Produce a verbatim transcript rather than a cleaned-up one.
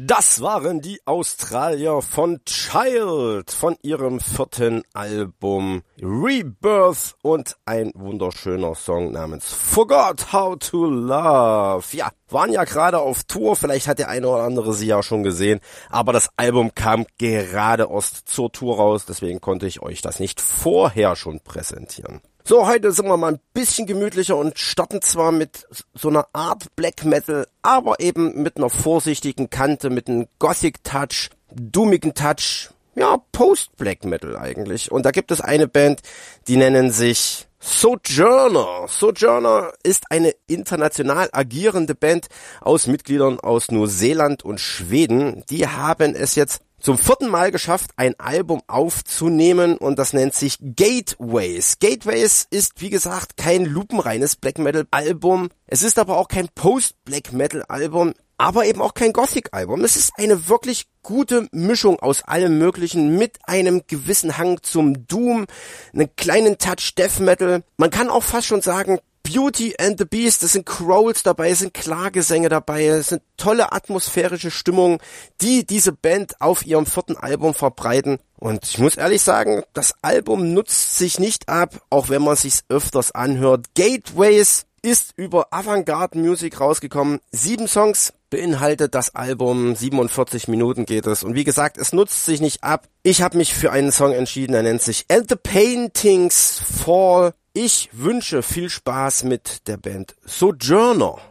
Das waren die Australier von Child von ihrem vierten Album Rebirth und ein wunderschöner Song namens Forgot How to Love. Ja, waren ja gerade auf Tour, vielleicht hat der eine oder andere sie ja schon gesehen, aber das Album kam gerade erst zur Tour raus, deswegen konnte ich euch das nicht vorher schon präsentieren. So, heute sind wir mal ein bisschen gemütlicher und starten zwar mit so einer Art Black Metal, aber eben mit einer vorsichtigen Kante, mit einem Gothic Touch, doomigen Touch, ja, Post-Black Metal eigentlich. Und da gibt es eine Band, die nennen sich Sojourner. Sojourner ist eine international agierende Band aus Mitgliedern aus Neuseeland und Schweden. Die haben es jetzt zum vierten Mal geschafft, ein Album aufzunehmen und das nennt sich Gateways. Gateways ist, wie gesagt, kein lupenreines Black Metal Album. Es ist aber auch kein Post-Black Metal Album, aber eben auch kein Gothic Album. Es ist eine wirklich gute Mischung aus allem Möglichen mit einem gewissen Hang zum Doom, einen kleinen Touch Death Metal. Man kann auch fast schon sagen, Beauty and the Beast, es sind Growls dabei, es sind Klagesänge dabei, es sind tolle atmosphärische Stimmungen, die diese Band auf ihrem vierten Album verbreiten. Und ich muss ehrlich sagen, das Album nutzt sich nicht ab, auch wenn man es sich öfters anhört. Gateways ist über Avantgarde Music rausgekommen. Sieben Songs beinhaltet das Album, siebenundvierzig Minuten geht es. Und wie gesagt, es nutzt sich nicht ab. Ich habe mich für einen Song entschieden, der nennt sich And the Paintings Fall. Ich wünsche viel Spaß mit der Band Sojourner.